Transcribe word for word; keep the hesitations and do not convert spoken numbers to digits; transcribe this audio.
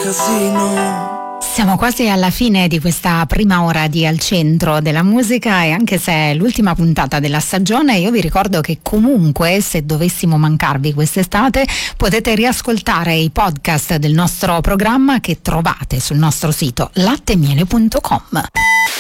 casino. Siamo quasi alla fine di questa prima ora di Al Centro della Musica, e anche se è l'ultima puntata della stagione, io vi ricordo che comunque, se dovessimo mancarvi quest'estate, potete riascoltare i podcast del nostro programma che trovate sul nostro sito lattemiele punto com.